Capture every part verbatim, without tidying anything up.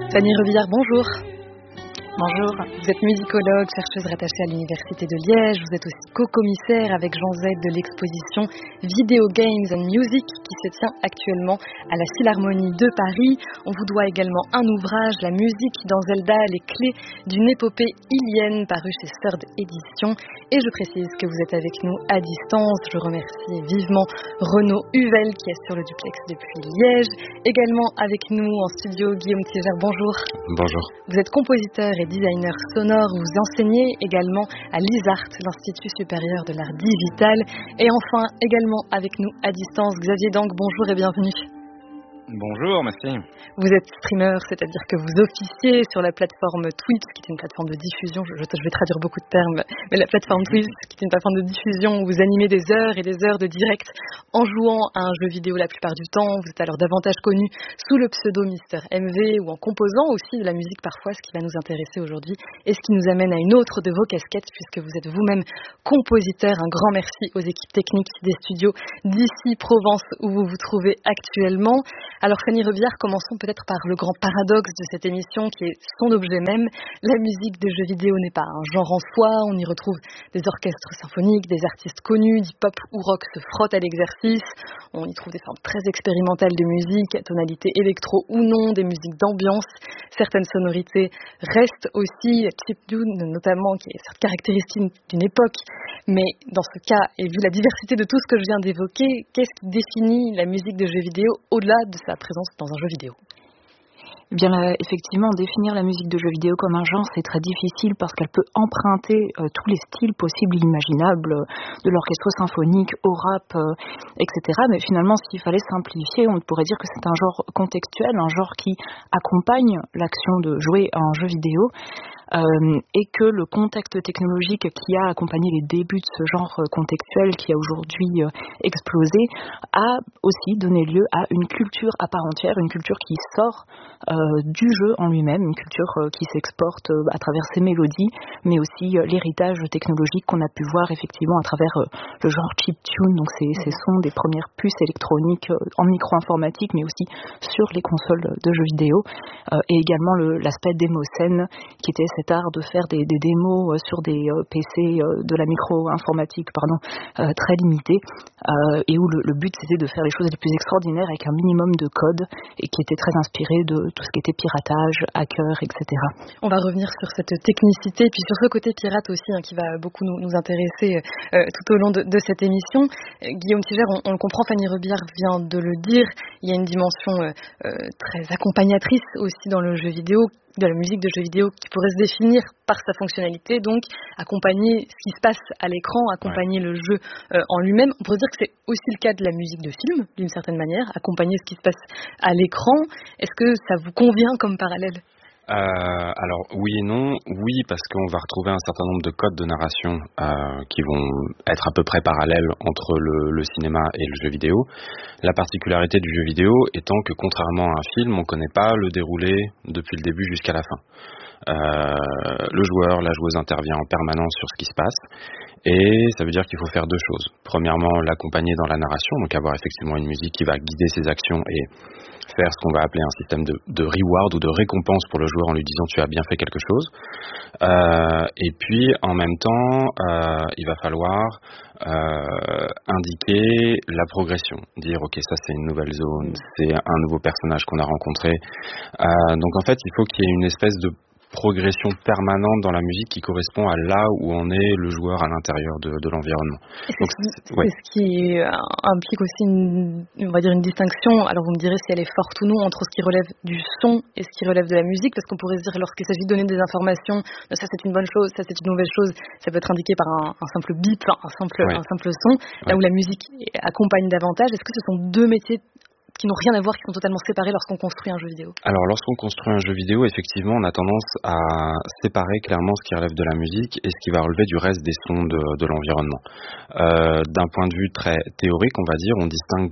Fanny Rebillard, bonjour. Bonjour. Vous êtes musicologue, chercheuse rattachée à l'Université de Liège. Vous êtes aussi co-commissaire avec Jean Z de l'exposition Video Games and Music qui se tient actuellement à la Philharmonie de Paris. On vous doit également un ouvrage, La musique dans Zelda, les clés d'une épopée ilienne, paru chez Third Edition. Et je précise que vous êtes avec nous à distance. Je remercie vivement Renaud Huvel qui est sur le duplex depuis Liège. Également avec nous en studio, Guillaume Tigère, bonjour. Bonjour. Vous êtes compositeur et designer sonore, vous enseignez également à l'I S A R T, l'Institut supérieur de l'art digital. Et enfin, également avec nous à distance, Xavier Dank, bonjour et bienvenue. Bonjour, merci. Vous êtes streamer, c'est-à-dire que vous officiez sur la plateforme Twitch, qui est une plateforme de diffusion, je, je vais traduire beaucoup de termes, mais la plateforme Twitch, qui est une plateforme de diffusion où vous animez des heures et des heures de direct en jouant à un jeu vidéo la plupart du temps. Vous êtes alors davantage connu sous le pseudo Mister M V ou en composant aussi de la musique parfois, ce qui va nous intéresser aujourd'hui et ce qui nous amène à une autre de vos casquettes, puisque vous êtes vous-même compositeur. Un grand merci aux équipes techniques des studios d'ici Provence où vous vous trouvez actuellement. Alors Fanny Rebillard, commençons peut-être par le grand paradoxe de cette émission qui est son objet même. La musique de jeux vidéo n'est pas un genre en soi, on y retrouve des orchestres symphoniques, des artistes connus, du pop ou rock se frottent à l'exercice, on y trouve des formes très expérimentales de musique, à tonalité électro ou non, des musiques d'ambiance, certaines sonorités restent aussi, chiptune notamment, qui est certes caractéristique d'une époque, mais dans ce cas, et vu la diversité de tout ce que je viens d'évoquer, qu'est-ce qui définit la musique de jeux vidéo au-delà de sa présence dans un jeu vidéo? Eh bien, là, effectivement, définir la musique de jeu vidéo comme un genre, c'est très difficile parce qu'elle peut emprunter euh, tous les styles possibles et imaginables, euh, de l'orchestre symphonique au rap, euh, et cetera. Mais finalement, s'il fallait simplifier, on pourrait dire que c'est un genre contextuel, un genre qui accompagne l'action de jouer à un jeu vidéo. Euh, et que le contexte technologique qui a accompagné les débuts de ce genre contextuel qui a aujourd'hui euh, explosé a aussi donné lieu à une culture à part entière, une culture qui sort euh, du jeu en lui-même, une culture euh, qui s'exporte euh, à travers ses mélodies, mais aussi euh, l'héritage technologique qu'on a pu voir effectivement à travers euh, le genre chiptune, donc ces, ces sons des premières puces électroniques euh, en micro-informatique, mais aussi sur les consoles de jeux vidéo, euh, et également le, l'aspect démoscène qui était cet art de faire des, des démos sur des euh, P C euh, de la micro-informatique pardon, euh, très limitée, euh, et où le, le but c'était de faire les choses les plus extraordinaires avec un minimum de code et qui était très inspiré de tout ce qui était piratage, hacker, et cetera. On va revenir sur cette technicité, puis sur ce côté pirate aussi hein, qui va beaucoup nous, nous intéresser euh, tout au long de, de cette émission. Euh, Guillaume Tigère, on, on le comprend, Fanny Rebillard vient de le dire, il y a une dimension euh, euh, très accompagnatrice aussi dans le jeu vidéo, de la musique de jeux vidéo qui pourrait se définir par sa fonctionnalité, donc accompagner ce qui se passe à l'écran, accompagner ouais. le jeu euh, en lui-même. On pourrait dire que c'est aussi le cas de la musique de film, d'une certaine manière, accompagner ce qui se passe à l'écran. Est-ce que ça vous convient comme parallèle ? Euh, alors oui et non, oui parce qu'on va retrouver un certain nombre de codes de narration euh, qui vont être à peu près parallèles entre le, le cinéma et le jeu vidéo. La particularité du jeu vidéo étant que contrairement à un film, on ne connaît pas le déroulé depuis le début jusqu'à la fin. Euh, le joueur, la joueuse intervient en permanence sur ce qui se passe et ça veut dire qu'il faut faire deux choses. Premièrement, l'accompagner dans la narration, donc avoir effectivement une musique qui va guider ses actions et faire ce qu'on va appeler un système de, de reward ou de récompense pour le joueur en lui disant tu as bien fait quelque chose. Euh, et puis en même temps, euh, il va falloir euh, indiquer la progression, dire ok ça c'est une nouvelle zone, c'est un nouveau personnage qu'on a rencontré. Euh, donc en fait il faut qu'il y ait une espèce de progression permanente dans la musique qui correspond à là où on est le joueur à l'intérieur de, de l'environnement. Donc, c'est, ouais. c'est ce qui implique aussi une, on va dire une distinction, alors vous me direz si elle est forte ou non, entre ce qui relève du son et ce qui relève de la musique, parce qu'on pourrait se dire lorsqu'il s'agit de donner des informations, ça c'est une bonne chose, ça c'est une mauvaise chose, ça peut être indiqué par un, un simple beat, un simple, ouais. un simple son, là ouais. où la musique accompagne davantage. Est-ce que ce sont deux métiers qui n'ont rien à voir, qui sont totalement séparés lorsqu'on construit un jeu vidéo? Alors lorsqu'on construit un jeu vidéo, effectivement, on a tendance à séparer clairement ce qui relève de la musique et ce qui va relever du reste des sons de, de l'environnement. Euh, d'un point de vue très théorique, on va dire, on distingue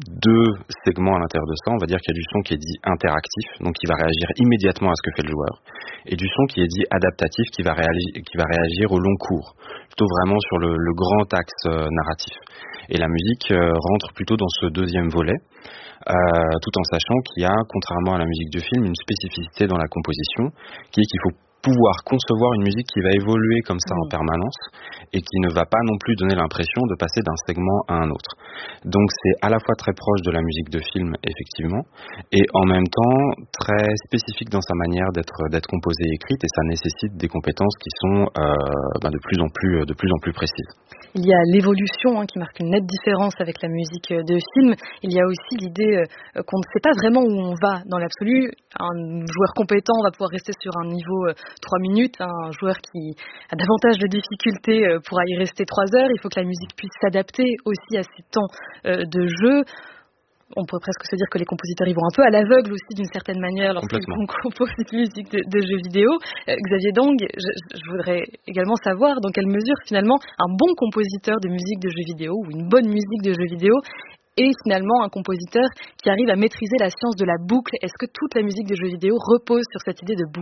deux segments à l'intérieur de ça. On va dire qu'il y a du son qui est dit interactif, donc qui va réagir immédiatement à ce que fait le joueur, et du son qui est dit adaptatif, qui va réagir, qui va réagir au long cours, plutôt vraiment sur le, le grand axe euh, narratif. Et la musique euh, rentre plutôt dans ce deuxième volet, euh, tout en sachant qu'il y a, contrairement à la musique de film, une spécificité dans la composition, qui est qu'il faut pouvoir concevoir une musique qui va évoluer comme ça mmh. en permanence et qui ne va pas non plus donner l'impression de passer d'un segment à un autre. Donc c'est à la fois très proche de la musique de film, effectivement, et en même temps très spécifique dans sa manière d'être, d'être composée et écrite, et ça nécessite des compétences qui sont euh, ben de plus en plus, de plus en plus précises. Il y a l'évolution hein, qui marque une nette différence avec la musique de film. Il y a aussi l'idée euh, qu'on ne sait pas vraiment où on va dans l'absolu. Un joueur compétent va pouvoir rester sur un niveau euh, trois minutes. Hein, un joueur qui a davantage de difficultés euh, pourra y rester trois heures. Il faut que la musique puisse s'adapter aussi à ces temps euh, de jeu. On pourrait presque se dire que les compositeurs y vont un peu à l'aveugle aussi d'une certaine manière lorsqu'ils composent une musique de, de jeux vidéo. Euh, Xavier Dong, je, je voudrais également savoir dans quelle mesure finalement un bon compositeur de musique de jeux vidéo ou une bonne musique de jeux vidéo est finalement un compositeur qui arrive à maîtriser la science de la boucle. Est-ce que toute la musique de jeux vidéo repose sur cette idée de boucle ?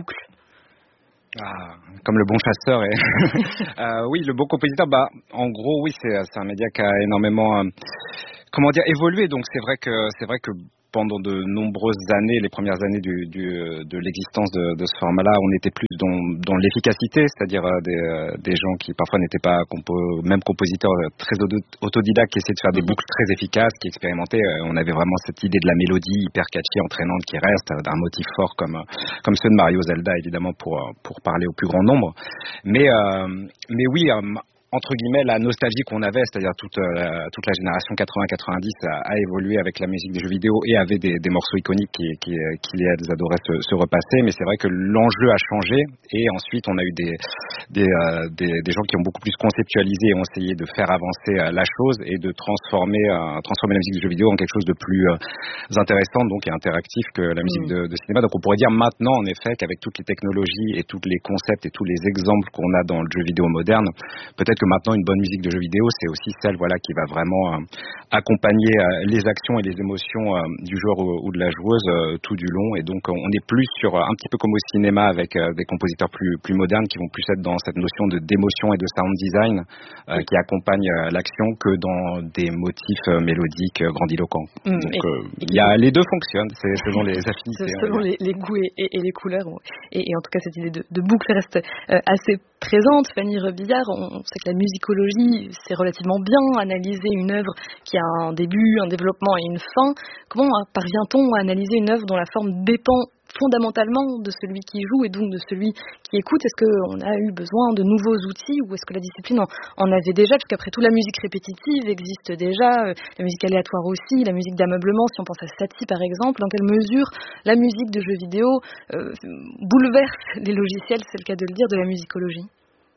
Ah, comme le bon chasseur. Et euh, oui, le bon compositeur, bah, en gros, oui, c'est, c'est un média qui a énormément, euh, comment dire, évolué. Donc c'est vrai que c'est vrai que pendant de nombreuses années, les premières années du, du, de l'existence de, de ce format-là, on était plus dans, dans l'efficacité, c'est-à-dire euh, des, euh, des gens qui parfois n'étaient pas compo, même compositeurs euh, très autodidactes, qui essayaient de faire des boucles très efficaces, qui expérimentaient. Euh, on avait vraiment cette idée de la mélodie hyper catchy, entraînante, qui reste, euh, d'un motif fort comme euh, comme ceux de Mario Zelda, évidemment, pour pour parler au plus grand nombre. Mais euh, mais oui. Euh, entre guillemets, la nostalgie qu'on avait, c'est-à-dire toute, euh, toute la génération quatre-vingts quatre-vingt-dix a, a évolué avec la musique des jeux vidéo et avait des, des morceaux iconiques qui, qui, qui les adoraient se, se repasser. Mais c'est vrai que l'enjeu a changé et ensuite on a eu des, des, euh, des, des gens qui ont beaucoup plus conceptualisé et ont essayé de faire avancer euh, la chose et de transformer, euh, transformer la musique des jeux vidéo en quelque chose de plus euh, intéressant donc et interactif que la musique mmh. de, de cinéma. Donc on pourrait dire maintenant en effet qu'avec toutes les technologies et tous les concepts et tous les exemples qu'on a dans le jeu vidéo moderne, peut-être que maintenant une bonne musique de jeu vidéo, c'est aussi celle voilà qui va vraiment euh, accompagner euh, les actions et les émotions euh, du joueur ou, ou de la joueuse euh, tout du long. Et donc on est plus sur un petit peu comme au cinéma avec euh, des compositeurs plus plus modernes qui vont plus être dans cette notion de d'émotion et de sound design euh, oui. qui accompagne euh, l'action que dans des motifs euh, mélodiques euh, grandiloquents. Mmh, donc il euh, y a les deux fonctionnent, c'est selon les affinités. Selon hein, les, les goûts et, et, et les couleurs. Et, et en tout cas cette idée de, de boucle reste euh, assez présente. Fanny Rebillard, on, on sait que la musicologie, c'est relativement bien analyser une œuvre qui a un début, un développement et une fin. Comment parvient-on à analyser une œuvre dont la forme dépend fondamentalement de celui qui joue et donc de celui qui écoute? Est-ce qu'on a eu besoin de nouveaux outils ou est-ce que la discipline en, en avait déjà? Parce qu'après tout, la musique répétitive existe déjà, euh, la musique aléatoire aussi, la musique d'ameublement, si on pense à Satie par exemple. Dans quelle mesure la musique de jeux vidéo euh, bouleverse les logiciels, c'est le cas de le dire, de la musicologie?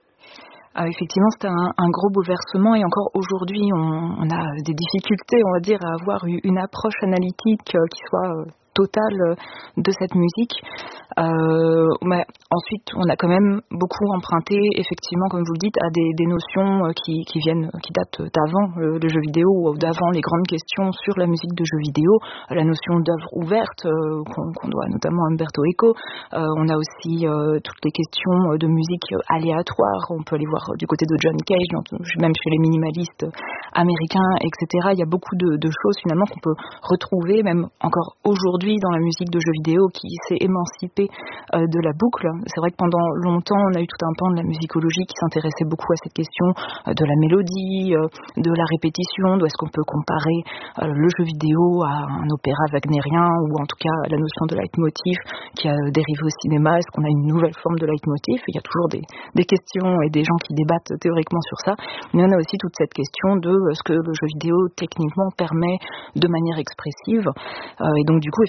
Ah, effectivement, c'est un, un gros bouleversement et encore aujourd'hui, on, on a des difficultés, on va dire, à avoir une approche analytique euh, qui soit euh, totale de cette musique. Euh, mais ensuite, on a quand même beaucoup emprunté, effectivement, comme vous le dites, à des, des notions qui, qui viennent, qui datent d'avant le, le jeu vidéo ou d'avant les grandes questions sur la musique de jeu vidéo. La notion d'œuvre ouverte euh, qu'on, qu'on doit notamment à Umberto Eco. Euh, on a aussi euh, toutes les questions de musique aléatoire. On peut aller voir du côté de John Cage, même chez les minimalistes américains, et cetera. Il y a beaucoup de, de choses finalement qu'on peut retrouver, même encore aujourd'hui, dans la musique de jeux vidéo qui s'est émancipée euh, de la boucle. C'est vrai que pendant longtemps, on a eu tout un pan de la musicologie qui s'intéressait beaucoup à cette question euh, de la mélodie, euh, de la répétition, d'où est-ce qu'on peut comparer euh, le jeu vidéo à un opéra wagnérien ou en tout cas à la notion de leitmotiv qui a dérivé au cinéma. Est-ce qu'on a une nouvelle forme de leitmotiv? Il y a toujours des, des questions et des gens qui débattent théoriquement sur ça. Mais on a aussi toute cette question de ce que le jeu vidéo techniquement permet de manière expressive. Euh, et donc du coup,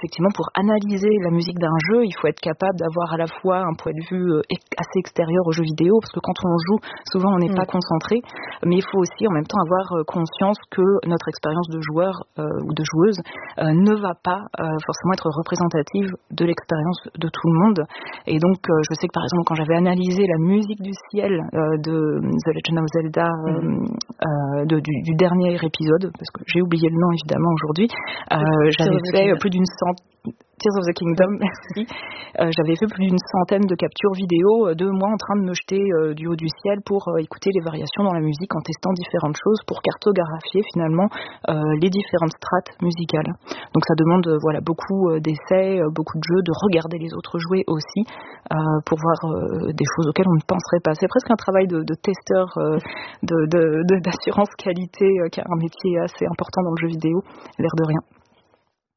effectivement, pour analyser la musique d'un jeu, il faut être capable d'avoir à la fois un point de vue assez extérieur aux jeux vidéo, parce que quand on joue, souvent on n'est mmh. pas concentré, mais il faut aussi en même temps avoir conscience que notre expérience de joueur euh, ou de joueuse euh, ne va pas euh, forcément être représentative de l'expérience de tout le monde. Et donc, euh, je sais que par exemple, quand j'avais analysé la musique du ciel euh, de The Legend of Zelda, euh, mmh. euh, de, du, du dernier épisode, parce que j'ai oublié le nom évidemment aujourd'hui, euh, j'avais fait plus d'une centaine Tears of the Kingdom, merci. Euh, j'avais fait plus d'une centaine de captures vidéo de moi en train de me jeter euh, du haut du ciel pour euh, écouter les variations dans la musique en testant différentes choses pour cartographier finalement euh, les différentes strates musicales. Donc ça demande euh, voilà beaucoup euh, d'essais, euh, beaucoup de jeux, de regarder les autres jouer aussi euh, pour voir euh, des choses auxquelles on ne penserait pas. C'est presque un travail de, de testeur, euh, de, de, de, d'assurance qualité, euh, qui est un métier assez important dans le jeu vidéo, l'air de rien.